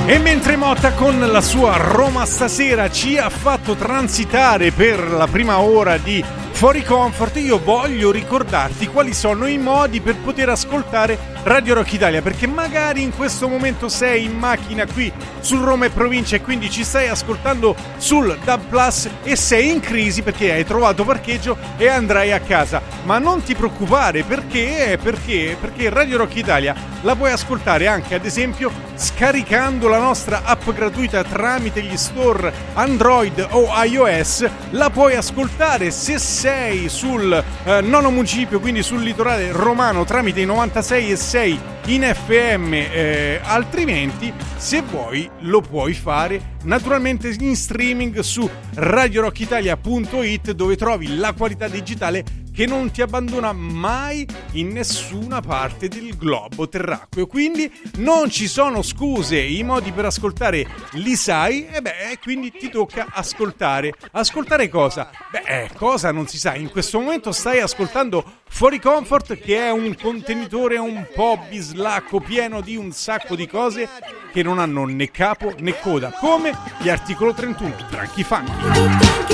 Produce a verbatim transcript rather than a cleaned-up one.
E mentre Motta con la sua Roma stasera ci ha fatto transitare per la prima ora di Fuori Comfort, io voglio ricordarti quali sono i modi per poter ascoltare Radio Rock Italia, perché magari in questo momento sei in macchina qui su Roma e provincia e quindi ci stai ascoltando sul D A B Plus e sei in crisi perché hai trovato parcheggio e andrai a casa. Ma non ti preoccupare, perché perché perché Radio Rock Italia la puoi ascoltare anche ad esempio scaricando la nostra app gratuita tramite gli store Android o iOS. La puoi ascoltare se sei sul eh, nono municipio, quindi sul litorale romano, tramite i novantasei e sei in F M, eh, altrimenti se vuoi lo puoi fare naturalmente in streaming su radio rock italia punto it, dove trovi la qualità digitale che non ti abbandona mai in nessuna parte del globo terracqueo. Quindi non ci sono scuse, i modi per ascoltare li sai, e beh, quindi ti tocca ascoltare. Ascoltare cosa? Beh, cosa non si sa. In questo momento stai ascoltando Fuori Comfort, che è un contenitore un po' bislacco, pieno di un sacco di cose che non hanno né capo né coda, come gli Articolo trentuno, Tranchi Funky.